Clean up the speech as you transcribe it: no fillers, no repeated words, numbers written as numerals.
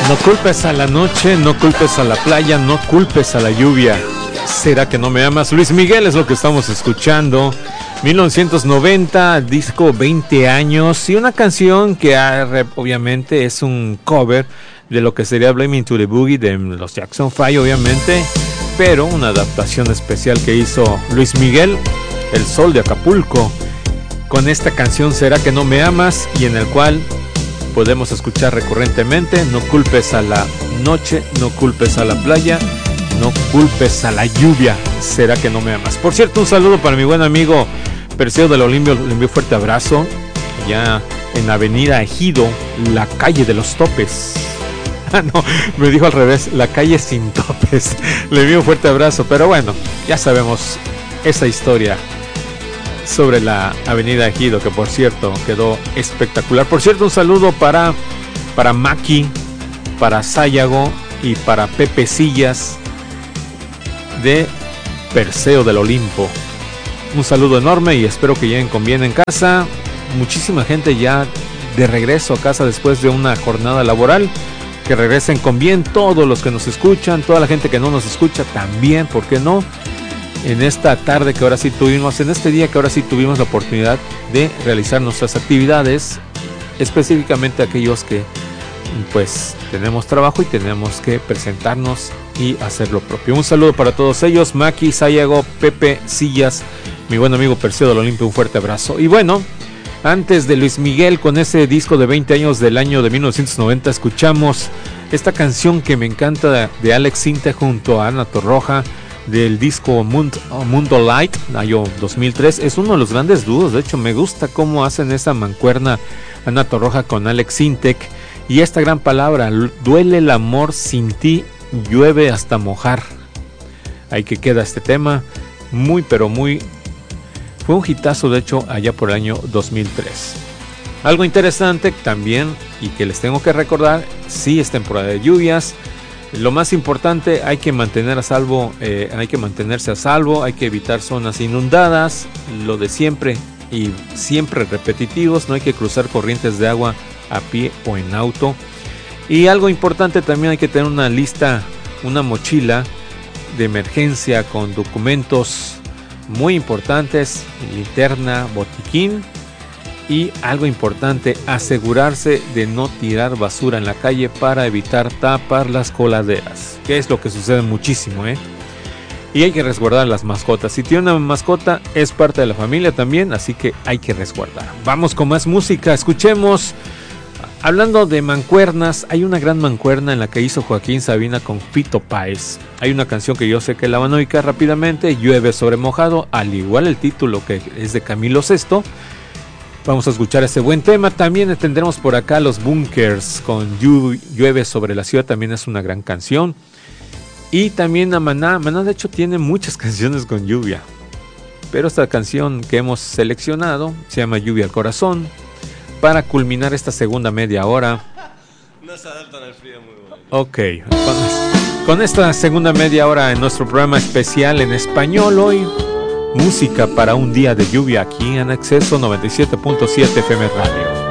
No culpes a la noche, no culpes a la playa, no culpes a la lluvia. ¿Será que no me amas? Luis Miguel es lo que estamos escuchando. 1990, disco 20 años y una canción que obviamente es un cover de lo que sería Blaming to the Boogie de los Jackson 5, obviamente, pero una adaptación especial que hizo Luis Miguel, El Sol de Acapulco, con esta canción ¿Será que no me amas? Y en el cual podemos escuchar recurrentemente: no culpes a la noche, no culpes a la playa, no culpes a la lluvia, ¿será que no me amas? Por cierto, un saludo para mi buen amigo Perseo del Olimpio, le envío fuerte abrazo, allá en Avenida Ejido, la calle de los topes. Ah, no, me dijo al revés, la calle sin topes. Le envío un fuerte abrazo, pero bueno, ya sabemos esa historia sobre la Avenida Ejido, que por cierto quedó espectacular. Por cierto, un saludo para Maki, para Sayago y para Pepe Sillas de Perseo del Olimpo. Un saludo enorme y espero que lleguen con bien en casa. Muchísima gente ya de regreso a casa después de una jornada laboral. Que regresen con bien todos los que nos escuchan, toda la gente que no nos escucha también, ¿por qué no? En esta tarde que ahora sí tuvimos, en este día que ahora sí tuvimos la oportunidad de realizar nuestras actividades, específicamente aquellos que pues tenemos trabajo y tenemos que presentarnos y hacer lo propio. Un saludo para todos ellos, Maki, Sayago, Pepe Sillas, mi buen amigo Perseo del Olimpio, un fuerte abrazo. Y bueno, antes de Luis Miguel con ese disco de 20 años del año de 1990, escuchamos esta canción que me encanta de Alex Sintek junto a Ana Torroja, del disco Mundo Light, año 2003. Es uno de los grandes dúos, de hecho me gusta cómo hacen esa mancuerna Ana Torroja con Alex Sintek. Y esta gran palabra, duele el amor sin ti, llueve hasta mojar. Ahí que queda este tema, muy pero muy, fue un hitazo de hecho allá por el año 2003. Algo interesante también y que les tengo que recordar, sí es temporada de lluvias. Lo más importante, hay que mantener a salvo, hay que mantenerse a salvo, hay que evitar zonas inundadas, lo de siempre y siempre repetitivos, no hay que cruzar corrientes de agua a pie o en auto. Y algo importante también, hay que tener una lista, una mochila de emergencia con documentos muy importantes, linterna, botiquín. Y algo importante, asegurarse de no tirar basura en la calle para evitar tapar las coladeras, que es lo que sucede muchísimo, Y hay que resguardar las mascotas. Si tiene una mascota, es parte de la familia también, así que hay que resguardar. Vamos con más música, escuchemos. Hablando de mancuernas, hay una gran mancuerna en la que hizo Joaquín Sabina con Fito Páez. Hay una canción que yo sé que la van a ubicar rápidamente, Llueve sobre mojado, al igual el título que es de Camilo Sesto. Vamos a escuchar ese buen tema. También tendremos por acá los Bunkers con Llueve sobre la ciudad, también es una gran canción. Y también a Maná. Maná de hecho tiene muchas canciones con lluvia, pero esta canción que hemos seleccionado se llama Lluvia al Corazón, para culminar esta segunda media hora. No se adaptan al frío muy bueno. Ok, con esta segunda media hora en nuestro programa especial en español hoy, música para un día de lluvia aquí en Acceso 97.7 FM Radio.